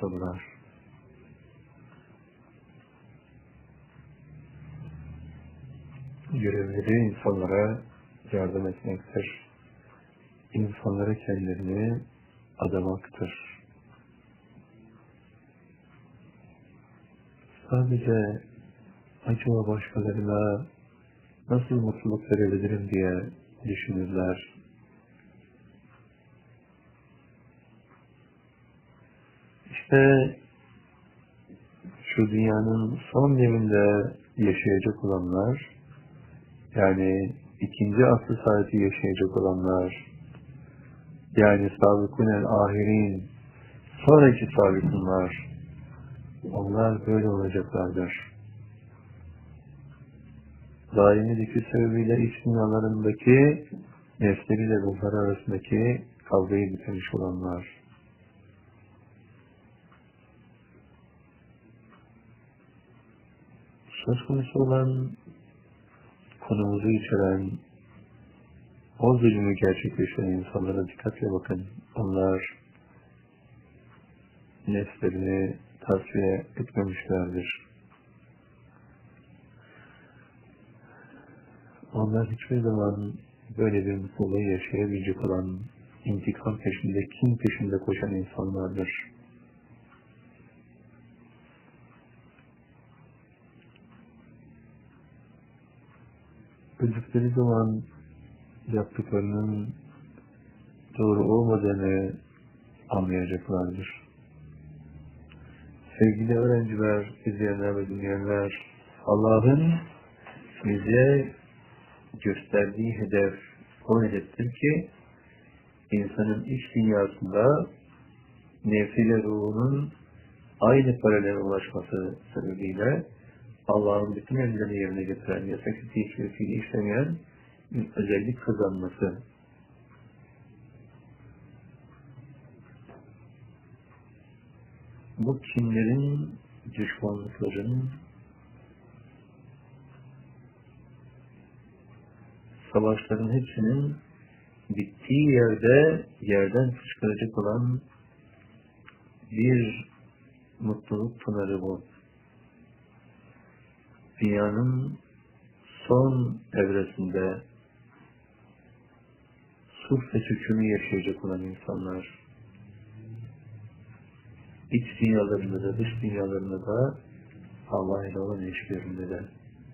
sorular. Görevleri insanlara yardım etmektir. İnsanlara kendilerini adamaktır. Sadece acaba başkalarına nasıl mutluluk verebilirim diye düşünürler. İşte şu dünyanın son devrinde yaşayacak olanlar, yani ikinci asr saati yaşayacak olanlar, yani sabıkûnel ahirin, sonraki sabıkûnlar, onlar böyle olacaklardır. Daimi zikir sebebiyle iç dünyalarındaki nefsleriyle ruhları arasındaki kavgayı bitirmiş olanlar. Söz konusu olan konumuzu içeren o zulmü gerçekleştiren insanlara dikkatle bakın. Onlar nefslerini tasfiye etmemişlerdir. Onlar hiçbir zaman böyle bir mutluluğu yaşayabilecek olan, intikam peşinde, kin peşinde koşan insanlardır. Öldükleri zaman yaptıklarının doğru olmadığını anlayacaklardır. Sevgili öğrenciler, izleyenler ve dinleyenler, Allah'ın bize gösterdiği hedef o hedeftir ki insanın iç dünyasında nefsiyle ruhunun aynı paralele ulaşması sebebiyle Allah'ın bütün emirlerini yerine getiren, yasak hiçbir fiili işlemeyen bir özellik kazanması. Bu kinlerin, düşmanlıkların, savaşların hepsinin bittiği yerde yerden fışkıracak olan bir mutluluk pınarı bu. Dünyanın son evresinde sulh ve hükmü yaşayacak olan insanlar, iç dünyalarında da dış dünyalarında da Allah ile olan ilişkilerinde de.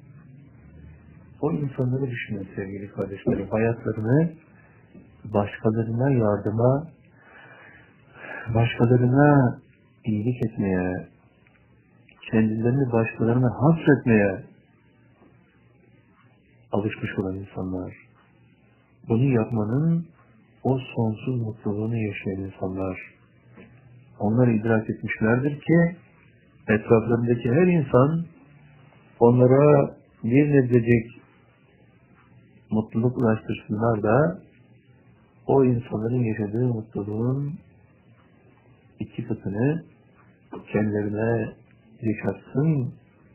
O insanları düşünün sevgili kardeşlerim, hayatlarını başkalarına yardıma, başkalarına iyilik etmeye, kendilerini başkalarına hasretmeye alışmış olan insanlar. Bunu yapmanın o sonsuz mutluluğunu yaşayan insanlar. Onlar idrak etmişlerdir ki etraflarındaki her insan onlara bir nebzecik mutluluk ulaştırsınlar da o insanların yaşadığı mutluluğun 2 katını kendilerine yaşatsın.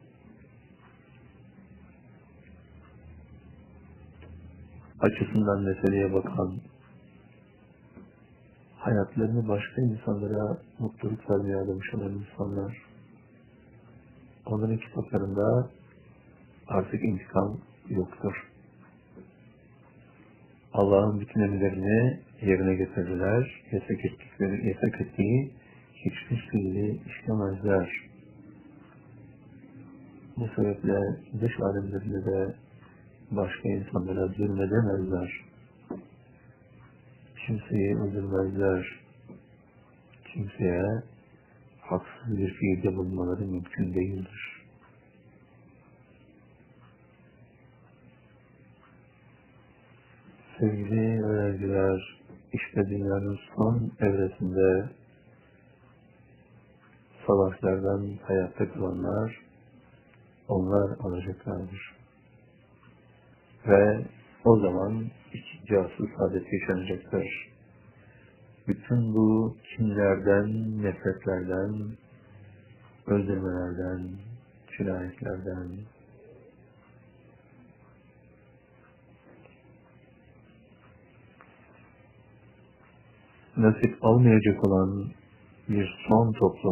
Açısından meseleye bakan, hayatlarını başka insanlara mutluluk vermeye adamış olan insanlar, onların kitaplarında artık intikam yoktur. Allah'ın bütün emirlerini yerine getirdiler, yasak ettiği hiçbir fiili işlemezler. Bu sebeple dış alemlerinde de başka insanlara zulmedemezler. Kimseyi öldürmezler. Kimseye haksız bir fiilde bulunmaları mümkün değildir. Sevgili öğrenciler, işte dünyanın son evresinde savaşlardan hayatta kalanlar, onlar alacaklardır. Ve o zaman ikinci asıl saadet yaşanacaktır. Bütün bu kinlerden, nefretlerden, öldürmelerden, cinayetlerden, nasip almayacak olan bir son toplum